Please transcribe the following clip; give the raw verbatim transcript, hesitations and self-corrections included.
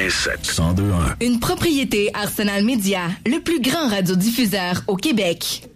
quatre-vingt-sept cent deux un. Une propriété Arsenal Média, le plus grand radiodiffuseur au Québec.